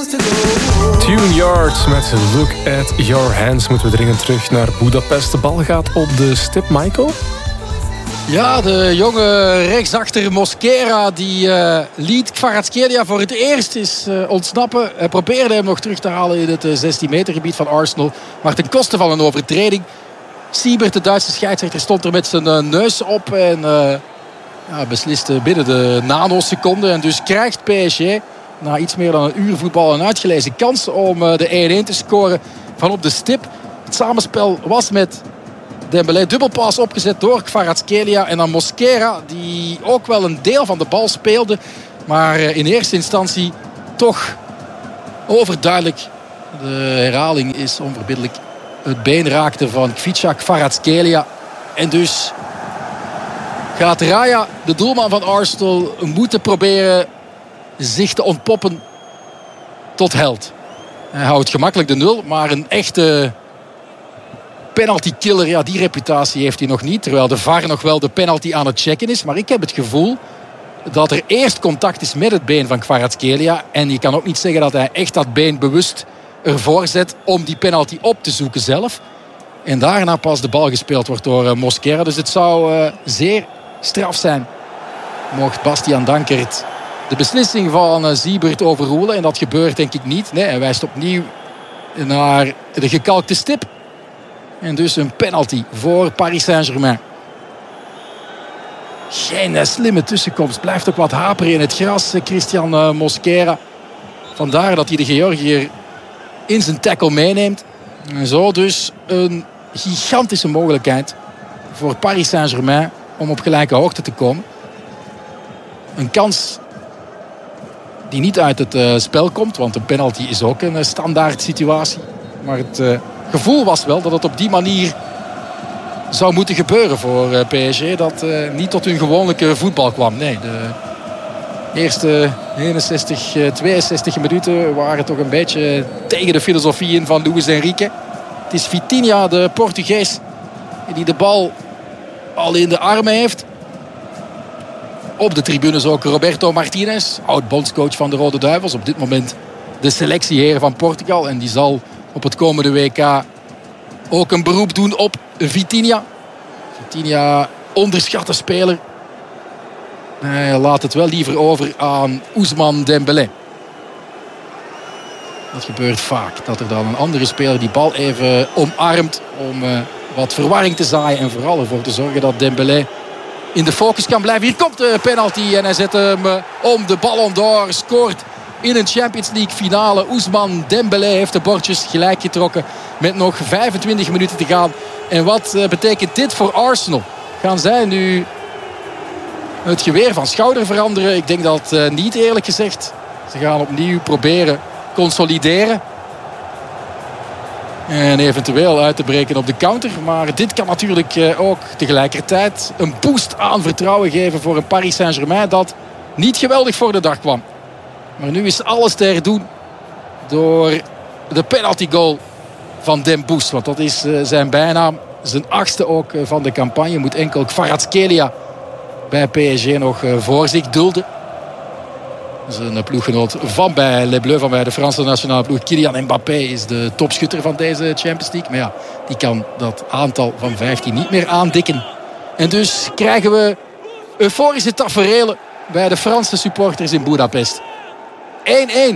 Tune Yard met Look at Your Hands. Moeten we dringend terug naar Budapest. De bal gaat op de stip, Michael. Ja, de jonge rechtsachter Mosquera die liet Kvaratskhelia voor het eerst is ontsnappen. Hij probeerde hem nog terug te halen in het 16 meter gebied van Arsenal. Maar ten koste van een overtreding. Siebert, de Duitse scheidsrechter, stond er met zijn neus op. En besliste binnen de nanoseconden. En dus krijgt PSG na iets meer dan een uur voetbal een uitgelezen kans om de 1-1 te scoren van op de stip. Het samenspel was met Dembélé, dubbelpas opgezet door Kvaratskhelia. En dan Mosquera, die ook wel een deel van de bal speelde. Maar in eerste instantie toch overduidelijk. De herhaling is onverbiddelijk. Het been raakte van Kvicha Kvaratskhelia. En dus gaat Raya, de doelman van Arsenal, moeten proberen zich te ontpoppen tot held. Hij houdt gemakkelijk de 0, maar een echte penalty killer, ja, die reputatie heeft hij nog niet. Terwijl de VAR nog wel de penalty aan het checken is. Maar ik heb het gevoel dat er eerst contact is met het been van Kvaratskhelia. En je kan ook niet zeggen dat hij echt dat been bewust ervoor zet om die penalty op te zoeken zelf. En daarna pas de bal gespeeld wordt door Mosquera. Dus het zou zeer straf zijn mocht Bastiaan Dankert de beslissing van Siebert overroelen. En dat gebeurt denk ik niet. Nee, hij wijst opnieuw naar de gekalkte stip. En dus een penalty voor Paris Saint-Germain. Geen slimme tussenkomst. Blijft ook wat haperen in het gras, Christian Mosquera. Vandaar dat hij de Georgiër in zijn tackle meeneemt. En zo dus een gigantische mogelijkheid voor Paris Saint-Germain om op gelijke hoogte te komen. Een kans die niet uit het spel komt, want een penalty is ook een standaard situatie. Maar het gevoel was wel dat het op die manier zou moeten gebeuren voor PSG. Dat niet tot hun gewone voetbal kwam. Nee, de eerste 61, 62 minuten waren toch een beetje tegen de filosofie in van Luis Enrique. Het is Vitinha, de Portugees, die de bal al in de armen heeft. Op de tribunes ook Roberto Martinez, oud-bondscoach van de Rode Duivels. Op dit moment de selectieheer van Portugal. En die zal op het komende WK ook een beroep doen op Vitinha. Vitinha, onderschatte speler. Hij laat het wel liever over aan Ousmane Dembélé. Dat gebeurt vaak. Dat er dan een andere speler die bal even omarmt om wat verwarring te zaaien. En vooral ervoor te zorgen dat Dembélé in de focus kan blijven. Hier komt de penalty en hij zet hem om de ballon d'Or. Scoort in een Champions League finale. Ousmane Dembélé heeft de bordjes gelijk getrokken met nog 25 minuten te gaan. En wat betekent dit voor Arsenal? Gaan zij nu het geweer van schouder veranderen? Ik denk dat niet, eerlijk gezegd. Ze gaan opnieuw proberen consolideren. En eventueel uit te breken op de counter. Maar dit kan natuurlijk ook tegelijkertijd een boost aan vertrouwen geven voor een Paris Saint-Germain dat niet geweldig voor de dag kwam. Maar nu is alles te herdoen door de penalty goal van Dembous. Want dat is zijn bijnaam. Zijn 8e ook van de campagne. Moet enkel Kvaratskhelia bij PSG nog voor zich dulden. Zijn ploeggenoot van bij Les Bleus, van bij de Franse nationale ploeg, Kylian Mbappé, is de topschutter van deze Champions League. Maar ja, die kan dat aantal van 15 niet meer aandikken. En dus krijgen we euforische taferelen bij de Franse supporters in Budapest. 1-1.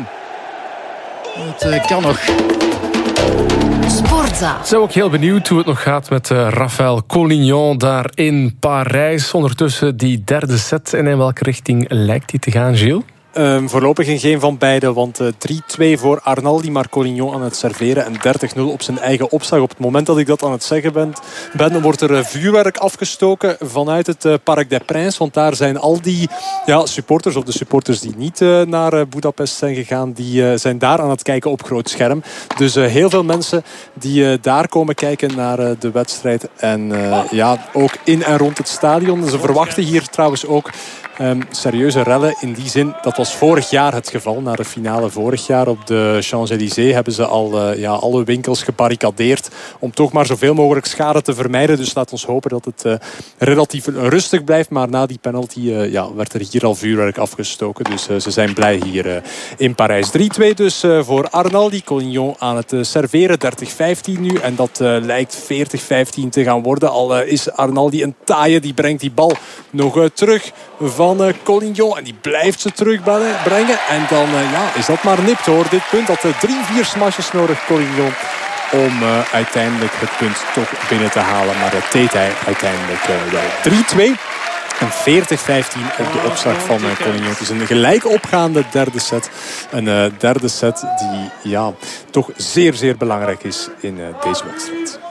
Het kan nog. Sportza. Zijn we ook heel benieuwd hoe het nog gaat met Raphaël Collignon daar in Parijs. Ondertussen die derde set. En in welke richting lijkt die te gaan, Gilles? Voorlopig in geen van beide, want 3-2 voor Arnaldi, maar Collignon aan het serveren en 30-0 op zijn eigen opslag. Op het moment dat ik dat aan het zeggen ben wordt er vuurwerk afgestoken vanuit het Parc des Princes, want daar zijn al die supporters, of de supporters die niet naar Budapest zijn gegaan, die zijn daar aan het kijken op groot scherm. Dus heel veel mensen die daar komen kijken naar de wedstrijd en ook in en rond het stadion. Ze verwachten hier trouwens ook serieuze rellen in die zin dat was vorig jaar het geval. Na de finale vorig jaar op de Champs-Élysées hebben ze al alle winkels gebarricadeerd om toch maar zoveel mogelijk schade te vermijden. Dus laat ons hopen dat het relatief rustig blijft. Maar na die penalty werd er hier al vuurwerk afgestoken. Dus ze zijn blij hier in Parijs. 3-2 dus voor Arnaldi. Collignon aan het serveren. 30-15 nu. En dat lijkt 40-15 te gaan worden. Al is Arnaldi een taaie. Die brengt die bal nog terug van Collignon. En die blijft ze terugbrengen. En dan is dat maar nipt hoor. Dit punt had 3-4 smashes nodig, Collignon, om uiteindelijk het punt toch binnen te halen. Maar dat deed hij uiteindelijk wel. 3-2. En 40-15 op de opslag van Collignon. Het is een gelijk opgaande derde set. Een derde set die toch zeer, zeer belangrijk is in deze wedstrijd.